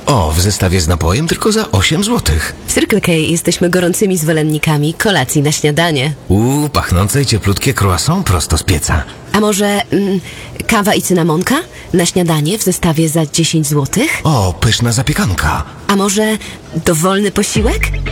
O, w zestawie z napojem tylko za 8 złotych. W Circle K jesteśmy gorącymi zwolennikami kolacji na śniadanie. Pachnące i cieplutkie croissant prosto z pieca. A może kawa i cynamonka na śniadanie w zestawie za 10 złotych? O, pyszna zapiekanka. A może dowolny posiłek?